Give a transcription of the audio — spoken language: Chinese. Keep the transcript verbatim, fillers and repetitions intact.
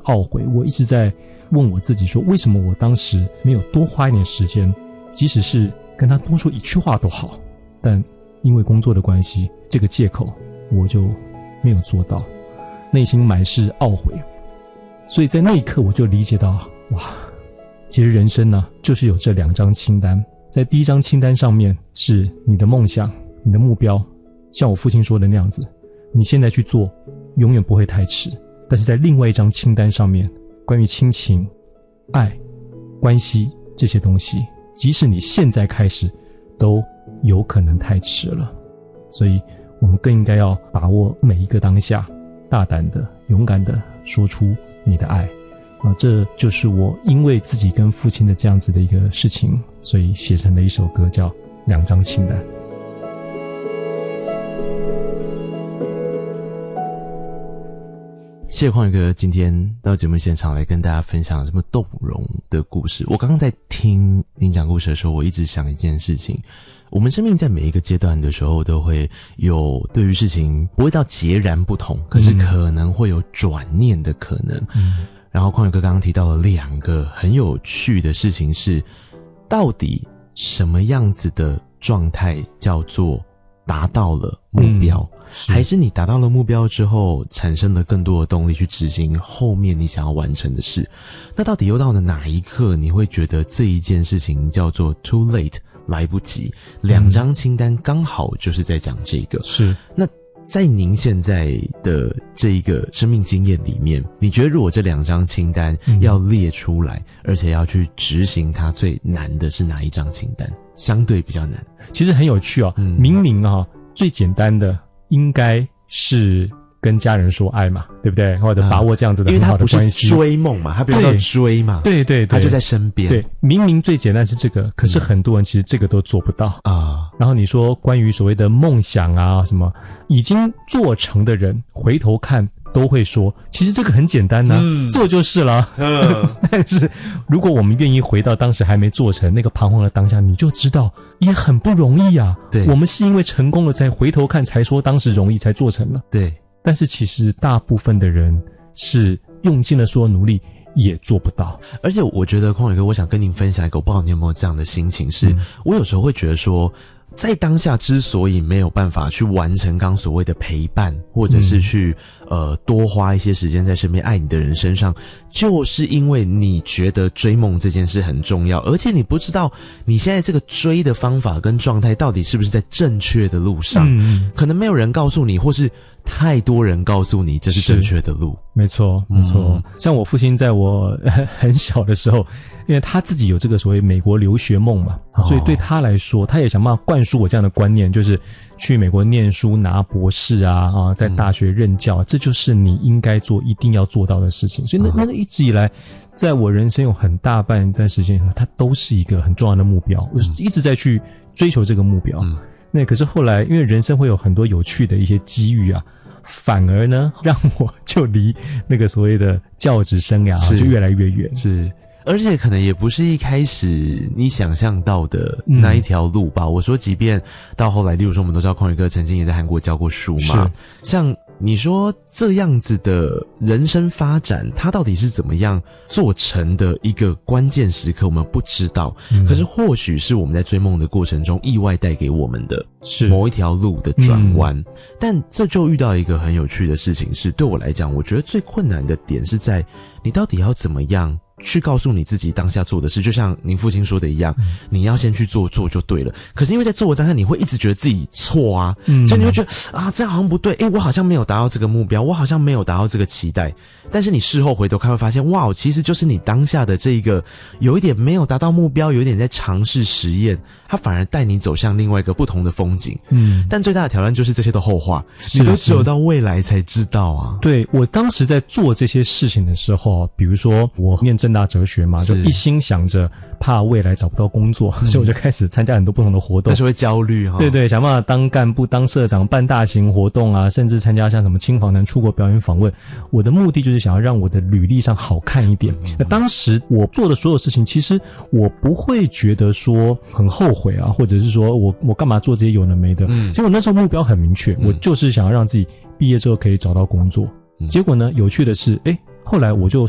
懊悔，我一直在问我自己说，为什么我当时没有多花一点时间，即使是跟他多说一句话都好，但因为工作的关系，这个借口我就没有做到，内心满是懊悔。所以在那一刻我就理解到，哇，其实人生呢就是有这两张清单，在第一张清单上面是你的梦想，你的目标，像我父亲说的那样子，你现在去做永远不会太迟。但是在另外一张清单上面，关于亲情、爱、关系这些东西，即使你现在开始都有可能太迟了。所以我们更应该要把握每一个当下，大胆的勇敢的说出你的爱啊，这就是我因为自己跟父亲的这样子的一个事情，所以写成的一首歌叫《两张清单》。 谢谢匡宇哥今天到节目现场来跟大家分享这么动容的故事。我刚刚在听您讲故事的时候，我一直想一件事情，我们生命在每一个阶段的时候都会有对于事情不会到截然不同，可是可能会有转念的可能。嗯，然后匡宇哥刚刚提到了两个很有趣的事情是，到底什么样子的状态叫做达到了目标，嗯，是还是你达到了目标之后产生了更多的动力去执行后面你想要完成的事。那到底又到了哪一刻你会觉得这一件事情叫做 too late， 来不及？两张清单刚好就是在讲这个。是，那在您现在的这一个生命经验里面，你觉得如果这两张清单要列出来，嗯，而且要去执行它，最难的是哪一张清单？相对比较难。 其实很有趣哦，嗯，明明啊，最简单的应该是跟家人说爱嘛，对不对？或者把握这样子的很好的关系， 因为他不是追梦嘛，他不要追嘛， 对对对， 他就在身边。 对，明明最简单是这个，可是很多人其实这个都做不到啊，嗯。然后你说关于所谓的梦想啊，什么已经做成的人回头看都会说，其实这个很简单啊，嗯，做就是了。嗯，但是如果我们愿意回到当时还没做成那个彷徨的当下，你就知道也很不容易啊。对，我们是因为成功了才回头看，才说当时容易才做成了。对，但是其实大部分的人是用尽了所有努力也做不到。 而且我觉得匡宇哥，我想跟您分享一个，我不知道你有没有这样的心情，是，嗯，我有时候会觉得说，在当下之所以没有办法去完成刚所谓的陪伴，或者是去，嗯，呃多花一些时间在身边爱你的人身上，就是因为你觉得追梦这件事很重要，而且你不知道你现在这个追的方法跟状态到底是不是在正确的路上。嗯，可能没有人告诉你，或是太多人告诉你这是正确的路。 没错没错，嗯，像我父亲在我很小的时候，因为他自己有这个所谓美国留学梦嘛，哦，所以对他来说，他也想办法灌输我这样的观念，就是去美国念书拿博士啊啊，在大学任教，嗯，这就是你应该做一定要做到的事情。所以那那个一直以来在我人生有很大半一段时间，它都是一个很重要的目标，我一直在去追求这个目标。嗯，那可是后来因为人生会有很多有趣的一些机遇啊，反而呢让我就离那个所谓的教职生涯就越来越远。 是，而且可能也不是一开始你想象到的那一条路吧。嗯，我说即便到后来，例如说我们都知道匡宇哥曾经也在韩国教过书嘛，像你说这样子的人生发展，它到底是怎么样做成的一个关键时刻，我们不知道。嗯，可是或许是我们在追梦的过程中意外带给我们的是某一条路的转弯。嗯，但这就遇到一个很有趣的事情是，对我来讲，我觉得最困难的点是在你到底要怎么样去告诉你自己当下做的事，就像您父亲说的一样，嗯，你要先去做，做就对了。可是因为在做的当下，你会一直觉得自己错啊，嗯，所以你会觉得啊，这样好像不对，诶，我好像没有达到这个目标，我好像没有达到这个期待。但是你事后回头看会发现，哇，其实就是你当下的这一个有一点没有达到目标，有一点在尝试实验，它反而带你走向另外一个不同的风景。嗯，但最大的挑战就是这些都后话，你都只有到未来才知道啊。 对，我当时在做这些事情的时候，比如说我念政大哲学嘛，就一心想着怕未来找不到工作，嗯，所以我就开始参加很多不同的活动， 但是会焦虑哈。 对对，想办法当干部、当社长、办大型活动啊，甚至参加像什么青访谈、出国表演访问。我的目的就是想要让我的履历上好看一点。嗯，那当时我做的所有事情，其实我不会觉得说很后悔啊，或者是说我我干嘛做这些有的没的。嗯，结果那时候目标很明确，嗯，我就是想要让自己毕业之后可以找到工作。嗯，结果呢，有趣的是，诶，后来我就